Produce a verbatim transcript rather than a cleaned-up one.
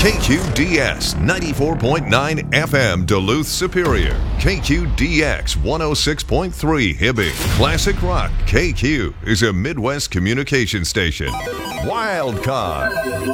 K Q D S ninety-four point nine F M Duluth Superior. K Q D X one oh six point three Hibbing. Classic Rock K Q is a Midwest communication station. Wild Card.